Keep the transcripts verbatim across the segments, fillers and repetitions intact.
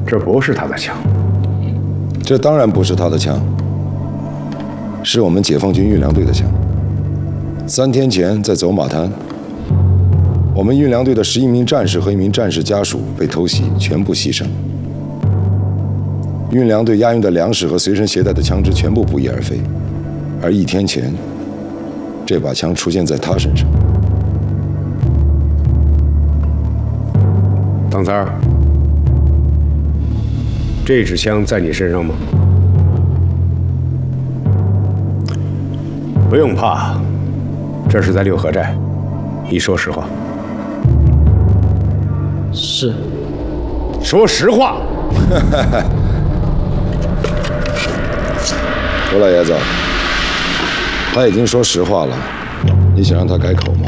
这不是他的枪。 这当然不是他的枪，是我们解放军运粮队的枪。三天前在走马滩，我们运粮队的十一名战士和一名战士家属被偷袭，全部牺牲。运粮队押运的粮食和随身携带的枪支全部不翼而飞，而一天前，这把枪出现在他身上。 唐三儿，这支枪在你身上吗？不用怕，这是在六合寨。你说实话。 是。 说实话。 周老爷子，他已经说实话了，你想让他改口吗？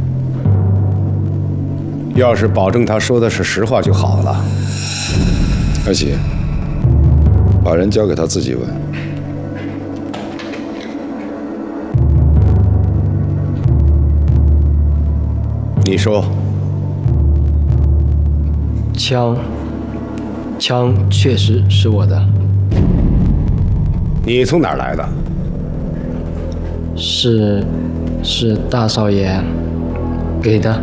要是保证他说的是实话就好了。 二喜，把人交给他自己问。 你说， 枪，枪确实是我的。 你从哪儿来的？ 是，是大少爷给的。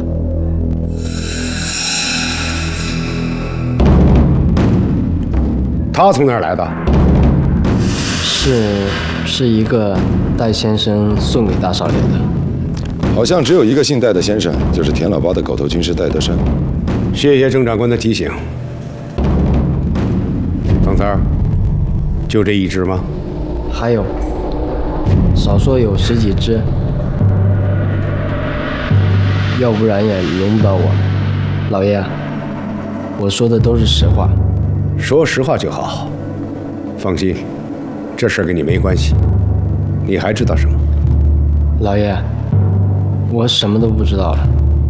他从哪儿来的？ 是，是一个戴先生送给大少爷的。 好像只有一个姓戴的先生，就是田老八的狗头军师戴德山。 谢谢郑长官的提醒。唐三儿，就这一支吗？ 还有，少说有十几只，要不然也轮不到我。老爷，我说的都是实话。 说实话就好。放心，这事儿跟你没关系。你还知道什么？ 老爷，我什么都不知道了。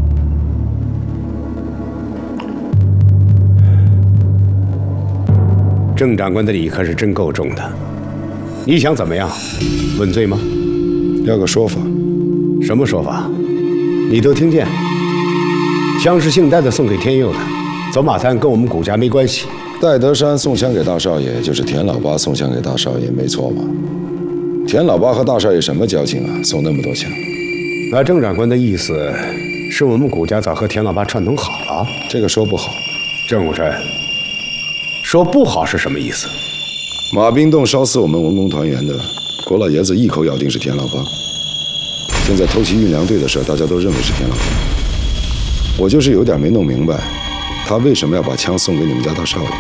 郑长官的礼可是真够重的。你想怎么样？问罪吗？ 要个说法。 什么说法？你都听见。枪是姓戴的送给天佑的，走马滩跟我们谷家没关系。 戴德山送枪给大少爷，就是田老八送枪给大少爷，没错吧？田老八和大少爷什么交情啊？送那么多枪？ 那郑长官的意思是我们谷家早和田老八串通好了？ 这个说不好。 郑武臣，说不好是什么意思？ 马冰洞烧死我们文工团员的，郭老爷子一口咬定是田老八。现在偷袭运粮队的事，大家都认为是田老八。我就是有点没弄明白，他为什么要把枪送给你们家大少爷？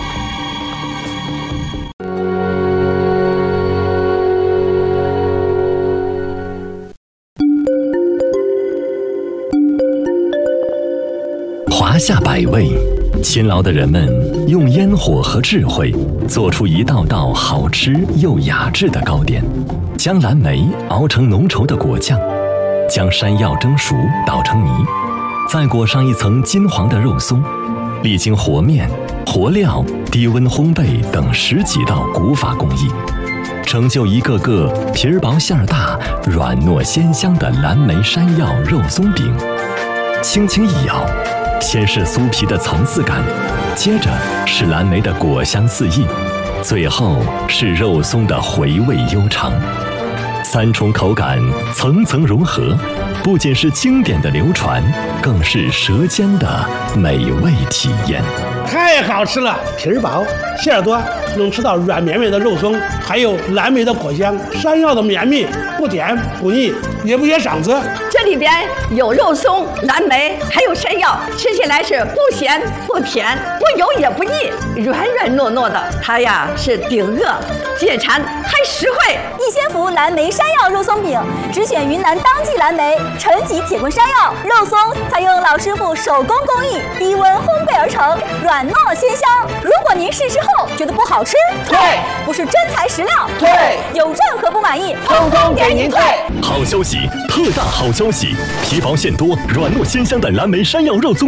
华夏百味，勤劳的人们用烟火和智慧做出一道道好吃又雅致的糕点，将蓝莓熬成浓稠的果酱，将山药蒸熟捣成泥，再裹上一层金黄的肉松，历经和面、和料、低温烘焙等十几道古法工艺，成就一个个皮儿薄馅儿大、软糯鲜香的蓝莓山药肉松饼。轻轻一咬，先是酥皮的层次感，接着是蓝莓的果香四溢，最后是肉松的回味悠长。三重口感层层融合，不仅是经典的流传，更是舌尖的美味体验。 太好吃了，皮儿薄，馅儿多，能吃到软绵绵的肉松，还有蓝莓的果香，山药的绵密，不甜不腻，也不噎嗓子。 这里边有肉松、蓝莓，还有山药，吃起来是不咸不甜，不油也不腻，软软糯糯的。它呀是顶饿解馋，还实惠。 逸仙福蓝莓山药肉松饼，只选云南当季蓝莓、陈吉铁棍山药肉松，采用老师傅手工工艺，低温烘焙而成，软糯鲜香。如果您试吃后觉得不好吃， 退； 不是真材实料， 退； 有任何不满意， 通通给您退。 好消息，特大好消息！皮薄馅多、软糯鲜香的蓝莓山药肉松。